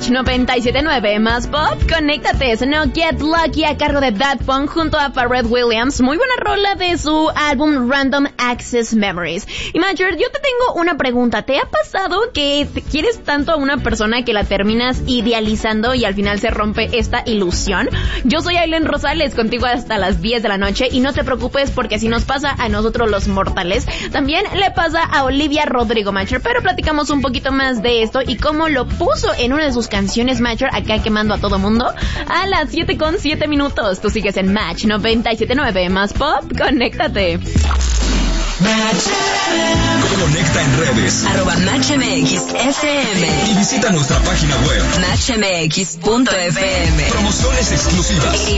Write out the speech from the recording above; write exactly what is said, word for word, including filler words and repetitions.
noventa y siete punto nueve más pop, conéctate, es No Get Lucky a cargo de Daft Punk junto a Pharrell Williams, muy buena rola de su álbum Random Access Memories. Y Major, yo te tengo una pregunta, ¿te ha pasado que quieres tanto a una persona que la terminas idealizando y al final se rompe esta ilusión? Yo soy Aileen Rosales, contigo hasta las diez de la noche y no te preocupes porque si nos pasa a nosotros los mortales, también le pasa a Olivia Rodrigo, Major, pero platicamos un poquito más de esto y cómo lo puso en una de sus canciones, Major, acá quemando a todo mundo a las siete con siete minutos. Tú sigues en Match noventa y siete punto nueve más pop, conéctate. Conecta en redes arroba Match M X F M y visita nuestra página web match m x punto f m. Promociones exclusivas,